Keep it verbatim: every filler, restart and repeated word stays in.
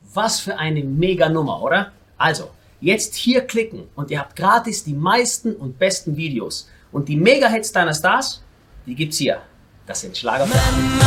Was für eine mega Nummer, oder? Also, jetzt hier klicken und ihr habt gratis die meisten und besten Videos. Und die Mega-Hits deiner Stars, die gibt's hier. Das sind Schlager.